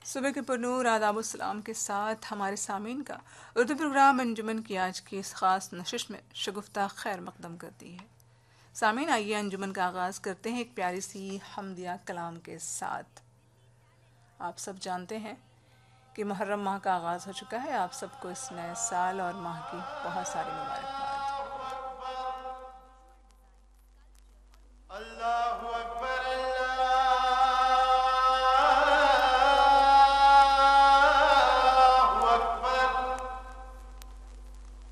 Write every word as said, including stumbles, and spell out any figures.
सुबह के पुरनूर आदाब-उस-सलाम के साथ हमारे सामीन का उर्दू प्रोग्राम अंजुमन की आज की इस ख़ास नशिश में शगुफ्ता खैर मकदम करती है। सामीन, आइए अंजुमन का आगाज़ करते हैं एक प्यारी सी हमदिया कलाम के साथ। आप सब जानते हैं कि मुहर्रम माह का आगाज़ हो चुका है। आप सबको इस नए साल और माह की बहुत सारी मुबारकबाद।